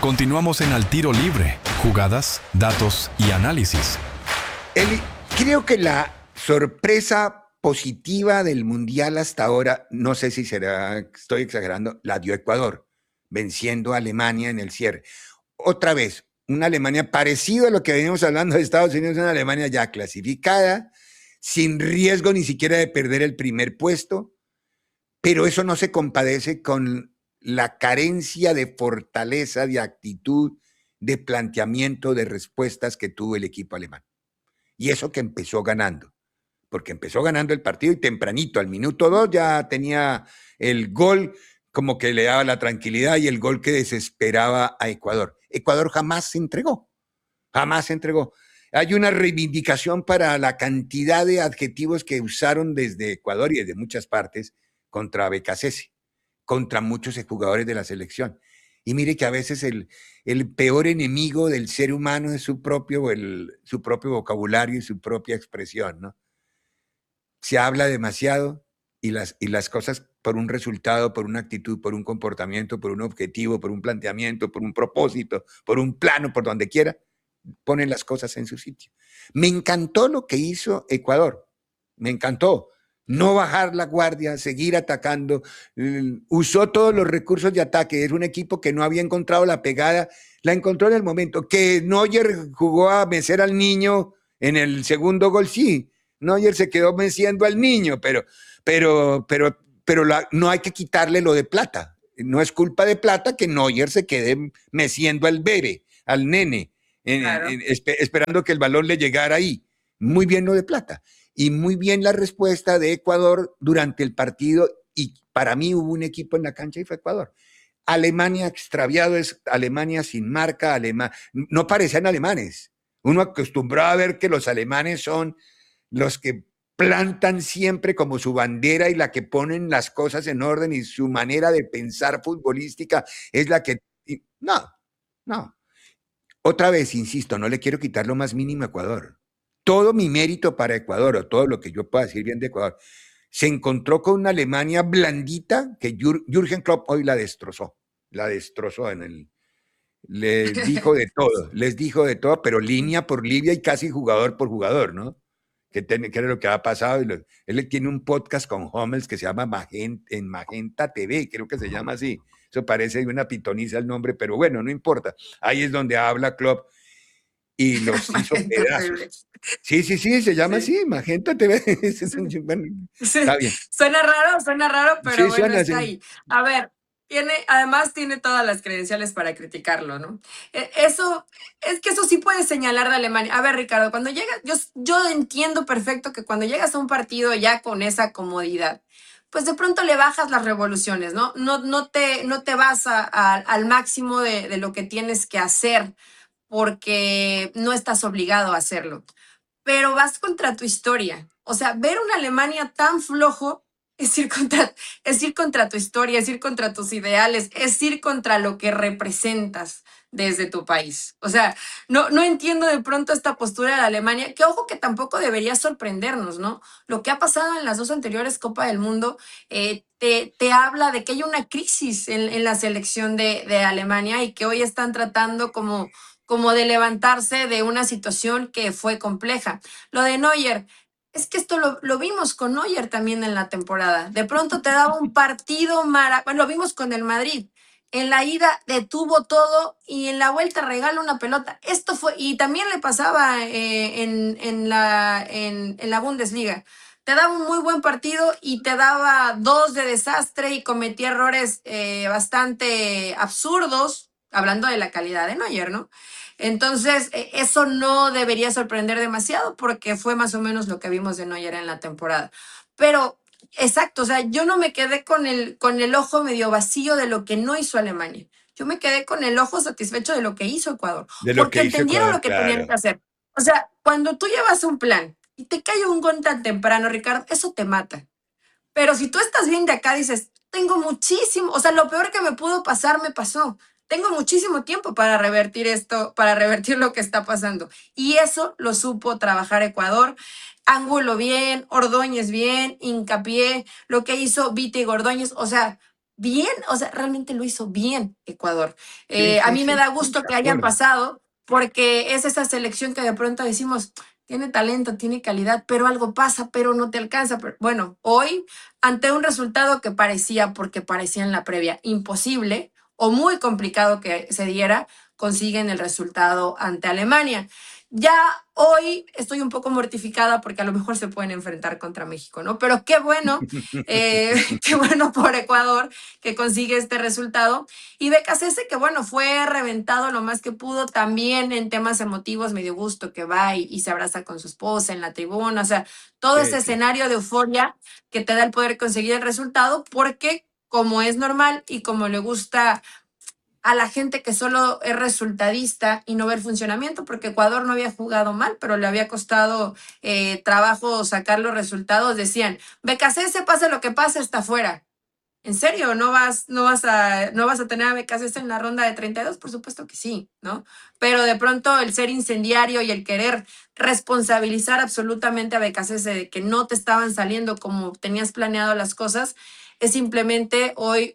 Continuamos en Al Tiro Libre, jugadas, datos y análisis. Eli, creo que la sorpresa positiva del Mundial hasta ahora, no sé si será, estoy exagerando, la dio Ecuador, venciendo a Alemania en el cierre. Otra vez, una Alemania parecida a lo que venimos hablando de Estados Unidos, una Alemania ya clasificada, sin riesgo ni siquiera de perder el primer puesto, pero eso no se compadece con la carencia de fortaleza, de actitud, de planteamiento, de respuestas que tuvo el equipo alemán. Y eso que empezó ganando, porque empezó ganando el partido y tempranito, al minuto 2 ya tenía el gol como que le daba la tranquilidad y el gol que desesperaba a Ecuador. Ecuador jamás se entregó, jamás se entregó. Hay una reivindicación para la cantidad de adjetivos que usaron desde Ecuador y desde muchas partes contra Becasese, contra muchos jugadores de la selección. Y mire que a veces el peor enemigo del ser humano es su propio vocabulario y su propia expresión, ¿no? Se habla demasiado y las cosas por un resultado, por una actitud, por un comportamiento, por un objetivo, por un planteamiento, por un propósito, por un plano, por donde quiera, ponen las cosas en su sitio. Me encantó lo que hizo Ecuador, me encantó. No bajar la guardia, seguir atacando, usó todos los recursos de ataque. Es un equipo que no había encontrado la pegada, la encontró en el momento. Que Neuer jugó a mecer al niño en el segundo gol, sí. Neuer se quedó meciendo al niño, pero no hay que quitarle lo de Plata. No es culpa de Plata que Neuer se quede meciendo al bebé, al nene, Claro. esperando que el balón le llegara ahí. Muy bien lo de Plata. Y muy bien la respuesta de Ecuador durante el partido. Y para mí hubo un equipo en la cancha y fue Ecuador. Alemania extraviado, es Alemania sin marca, no parecían alemanes. Uno acostumbrado a ver que los alemanes son los que plantan siempre como su bandera y la que ponen las cosas en orden y su manera de pensar futbolística es la que... No. Otra vez, insisto, no le quiero quitar lo más mínimo a Ecuador. Todo mi mérito para Ecuador, o todo lo que yo pueda decir bien de Ecuador, se encontró con una Alemania blandita que Jürgen Klopp hoy la destrozó les dijo de todo, pero línea por línea y casi jugador por jugador, ¿no? Que era lo que ha pasado. Él tiene un podcast con Hummels que se llama Magenta TV, creo que se llama así. Eso parece una pitoniza el nombre, pero bueno, no importa. Ahí es donde habla Klopp y los hizo pedazos. Sí, se llama así, Magenta TV. Sí, Está bien. suena raro, pero Sí, bueno, suena está así. ahí. A ver, además tiene todas las credenciales para criticarlo, ¿no? Eso sí puede señalar de Alemania. A ver, Ricardo, cuando llegas, yo entiendo perfecto que cuando llegas a un partido ya con esa comodidad, pues de pronto le bajas las revoluciones, ¿no? No te vas al máximo de lo que tienes que hacer porque no estás obligado a hacerlo, pero vas contra tu historia. O sea, ver una Alemania tan flojo es ir contra tu historia, es ir contra tus ideales, es ir contra lo que representas desde tu país. O sea, no entiendo de pronto esta postura de la Alemania, que ojo que tampoco debería sorprendernos, ¿no? Lo que ha pasado en las dos anteriores Copa del Mundo te habla de que hay una crisis en la selección de Alemania y que hoy están tratando como de levantarse de una situación que fue compleja. Lo de Neuer, es que esto lo vimos con Neuer también en la temporada. De pronto te daba un partido bueno, lo vimos con el Madrid. En la ida detuvo todo y en la vuelta regala una pelota. Esto fue, y también le pasaba en la Bundesliga. Te daba un muy buen partido y te daba dos de desastre y cometía errores bastante absurdos, hablando de la calidad de Neuer, ¿no? Entonces, eso no debería sorprender demasiado porque fue más o menos lo que vimos de Neuer en la temporada. Pero, exacto, o sea, yo no me quedé con el ojo medio vacío de lo que no hizo Alemania. Yo me quedé con el ojo satisfecho de lo que hizo Ecuador, De lo porque que hizo entendieron Ecuador, lo que tenían claro. que hacer. O sea, cuando tú llevas un plan y te cae un gol tan temprano, Ricardo, eso te mata. Pero si tú estás bien de acá, dices, tengo muchísimo, o sea, lo peor que me pudo pasar me pasó. Tengo muchísimo tiempo para revertir esto, para revertir lo que está pasando. Y eso lo supo trabajar Ecuador. Ángulo bien, Ordóñez bien, Hincapié, lo que hizo Vite y Ordóñez. O sea, bien, o sea, realmente lo hizo bien Ecuador. Sí, A sí, mí me sí, da sí, gusto de que hayan acuerdo. pasado porque es esa selección que de pronto decimos, tiene talento, tiene calidad, pero algo pasa, pero no te alcanza. Pero, bueno, hoy, ante un resultado que parecía, porque parecía en la previa, imposible o muy complicado que se diera, consiguen el resultado ante Alemania. Ya hoy estoy un poco mortificada porque a lo mejor se pueden enfrentar contra México, ¿no? Pero qué bueno, qué bueno por Ecuador que consigue este resultado. Y Becasese, que bueno, fue reventado lo más que pudo, también en temas emotivos, me dio gusto que va y se abraza con su esposa en la tribuna, o sea, todo ese Sí, sí. escenario de euforia que te da el poder conseguir el resultado, porque como es normal y como le gusta a la gente que solo es resultadista y no ve el funcionamiento, porque Ecuador no había jugado mal, pero le había costado trabajo sacar los resultados, decían, Becasese, pase lo que pase, está fuera. ¿En serio? ¿No vas a tener a Becasese en la ronda de 32? Por supuesto que sí, ¿no? Pero de pronto el ser incendiario y el querer responsabilizar absolutamente a Becasese de que no te estaban saliendo como tenías planeado las cosas, es simplemente hoy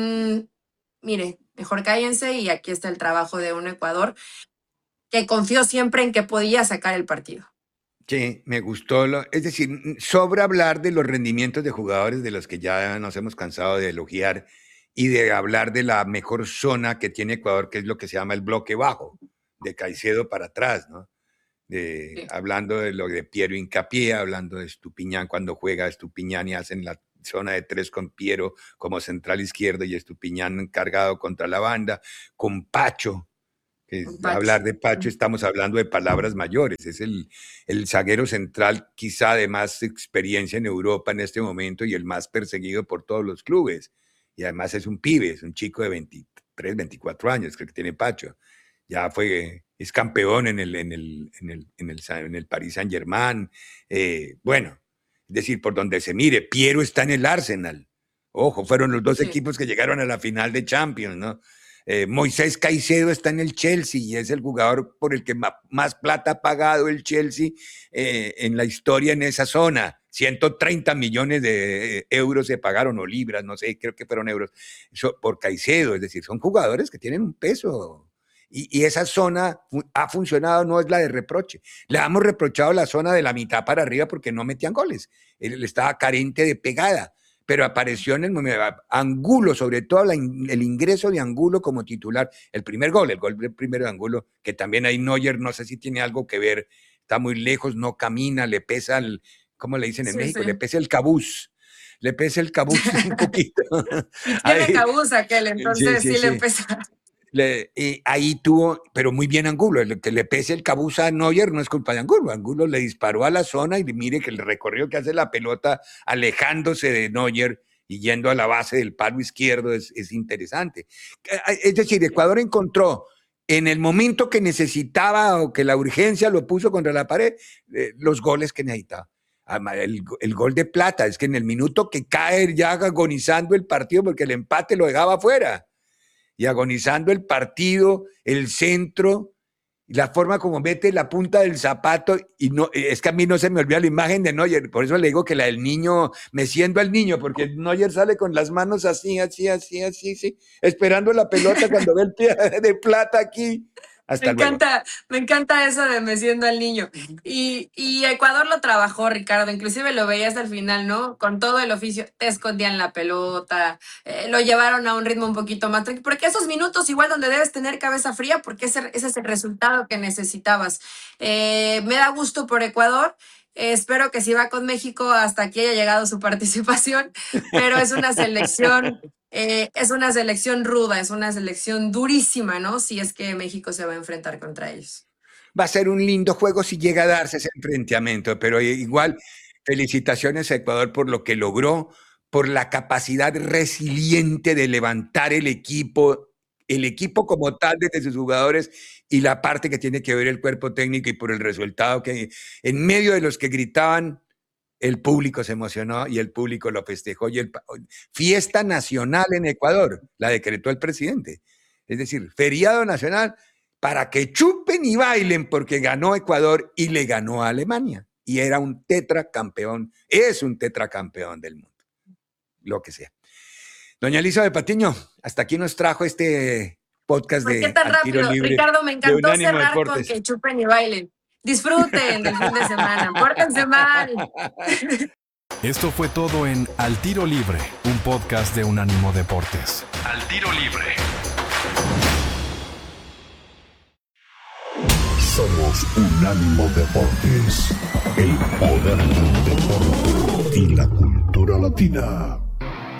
mire, mejor cállense y aquí está el trabajo de un Ecuador que confió siempre en que podía sacar el partido. Sí, me gustó. Es decir, sobra hablar de los rendimientos de jugadores de los que ya nos hemos cansado de elogiar y de hablar de la mejor zona que tiene Ecuador, que es lo que se llama el bloque bajo, de Caicedo para atrás, ¿no? Sí. Hablando de lo de Piero Hincapié, hablando de Estupiñán cuando juega Estupiñán y hacen la zona de tres con Piero como central izquierdo y Estupiñán cargado contra la banda, con Pacho, Pacho. hablar de Pacho estamos hablando de palabras mayores, es el zaguero central quizá de más experiencia en Europa en este momento y el más perseguido por todos los clubes. Y además es un pibe, es un chico de 23, 24 años, creo que tiene Pacho. Ya es campeón en el Paris Saint-Germain. Bueno, es decir, por donde se mire, Piero está en el Arsenal. Ojo, fueron los dos Sí. equipos que llegaron a la final de Champions, ¿no? Moisés Caicedo está en el Chelsea y es el jugador por el que más plata ha pagado el Chelsea en la historia en esa zona. 130 millones de euros se pagaron, o libras, no sé, creo que fueron euros, por Caicedo. Es decir, son jugadores que tienen un peso. Y esa zona ha funcionado, no es la de reproche. Le hemos reprochado la zona de la mitad para arriba porque no metían goles. Él estaba carente de pegada, pero apareció en el momento. Angulo, sobre todo el ingreso de Angulo como titular, el gol primero de Angulo, que también ahí Neuer, no sé si tiene algo que ver, está muy lejos, no camina, le pesa ¿cómo le dicen en Sí, México? sí. Le pesa el cabuz un poquito. Y tiene Ahí, cabuz aquel, sí, entonces sí, sí le sí. empezó. Ahí tuvo, pero muy bien Angulo, el que le pese el cabuz a Neuer no es culpa de Angulo. Angulo le disparó a la zona y mire que el recorrido que hace la pelota alejándose de Neuer y yendo a la base del palo izquierdo es interesante. Es decir, Ecuador encontró en el momento que necesitaba o que la urgencia lo puso contra la pared, los goles que necesitaba. El gol de Plata, es que en el minuto que cae ya agonizando el partido porque el empate lo dejaba fuera y agonizando el partido, el centro, la forma como mete la punta del zapato, y no, es que a mí no se me olvida la imagen de Neuer, por eso le digo que la del niño, meciendo al niño, porque Neuer sale con las manos así, así, así, así, sí, esperando la pelota cuando ve el pie de Plata aquí. Hasta luego. Me encanta eso de meciendo al niño. Y Ecuador lo trabajó, Ricardo, inclusive lo veías al final, ¿no? Con todo el oficio, te escondían la pelota, lo llevaron a un ritmo un poquito más tranquilo, porque esos minutos igual donde debes tener cabeza fría, porque ese es el resultado que necesitabas. Me da gusto por Ecuador. Espero que si va con México hasta aquí haya llegado su participación, pero es una selección ruda, es una selección durísima, ¿no? Si es que México se va a enfrentar contra ellos. Va a ser un lindo juego si llega a darse ese enfrentamiento, pero igual felicitaciones a Ecuador por lo que logró, por la capacidad resiliente de levantar el equipo como tal desde sus jugadores y la parte que tiene que ver el cuerpo técnico y por el resultado que en medio de los que gritaban, el público se emocionó y el público lo festejó. Fiesta nacional en Ecuador, la decretó el presidente. Es decir, feriado nacional para que chupen y bailen porque ganó Ecuador y le ganó a Alemania. Y era un tetracampeón, es un tetracampeón del mundo, lo que sea. Doña Elizabeth Patiño, hasta aquí nos trajo este podcast ¿Por de qué tan Al Tiro rápido? Libre Ricardo, me de encantó Unánimo cerrar con Deportes. que chupen y bailen. Disfruten del fin de semana. Pórtense mal. Esto fue todo en Al Tiro Libre, un podcast de Unánimo Deportes. Al Tiro Libre. Somos Unánimo Deportes, el poder del deporte y la cultura latina.